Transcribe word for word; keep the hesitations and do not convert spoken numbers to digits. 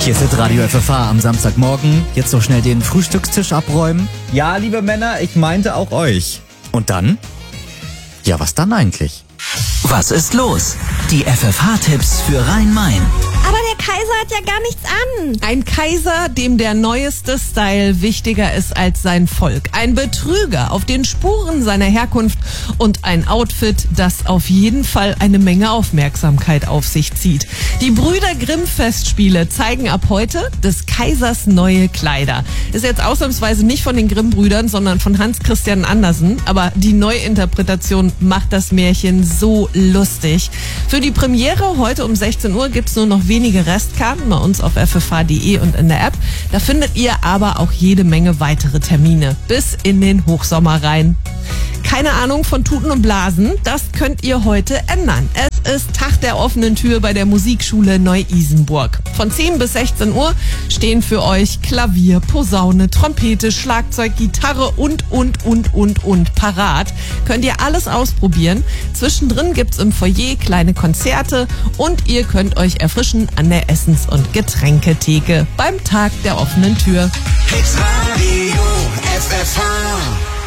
Hier ist Radio F F H am Samstagmorgen. Jetzt so schnell den Frühstückstisch abräumen. Ja, liebe Männer, ich meinte auch euch. Und dann? Ja, was dann eigentlich? Was ist los? Die F F H-Tipps für Rhein-Main. Aber der Kaiser hat ja gar nichts an. Ein Kaiser, dem der neueste Style wichtiger ist als sein Volk. Ein Betrüger auf den Spuren seiner Herkunft und ein Outfit, das auf jeden Fall eine Menge Aufmerksamkeit auf sich zieht. Die Brüder Grimm Festspiele zeigen ab heute des Kaisers neue Kleider. Ist jetzt ausnahmsweise nicht von den Grimm-Brüdern, sondern von Hans Christian Andersen. Aber die Neuinterpretation macht das Märchen so lustig. Für die Premiere heute um sechzehn Uhr gibt's nur noch wenige Restkarten bei uns auf f f h punkt d e und in der App. Da findet ihr aber auch jede Menge weitere Termine bis in den Hochsommer rein. Keine Ahnung von Tuten und Blasen, das könnt ihr heute ändern. Es ist Tag der offenen Tür bei der Musikschule Neu-Isenburg. Von zehn bis sechzehn Uhr stehen für euch Klavier, Posaune, Trompete, Schlagzeug, Gitarre und, und, und, und, und parat. Könnt ihr alles ausprobieren. Zwischendrin gibt's im Foyer kleine Konzerte und ihr könnt euch erfrischen an der Essens- und Getränketheke beim Tag der offenen Tür. Hits Radio F F H.